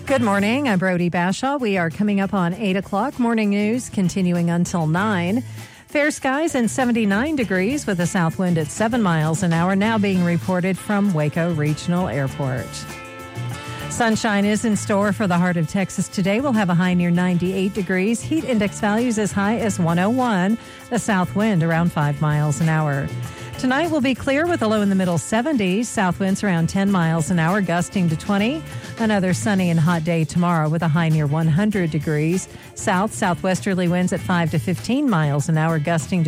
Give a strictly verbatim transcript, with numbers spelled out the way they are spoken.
Good morning. I'm Brody Bashaw. We are coming up on eight o'clock. Morning news continuing until nine. Fair skies and seventy-nine degrees with a south wind at seven miles an hour now being reported from Waco Regional Airport. Sunshine is in store for the heart of Texas today. We'll have a high near ninety-eight degrees. Heat index values as high as one oh one. The south wind around five miles an hour. Tonight will be clear with a low in the middle seventies. South winds around ten miles an hour, gusting to twenty. Another sunny and hot day tomorrow with a high near one hundred degrees. South, southwesterly winds at five to fifteen miles an hour, gusting to